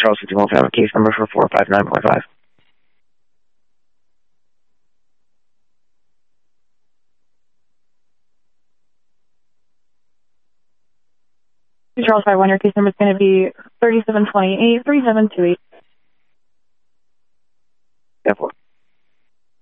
Charles 50 multifamily, case number for 459.5. Charles 51, your case number is going to be 3728-3728. Therefore.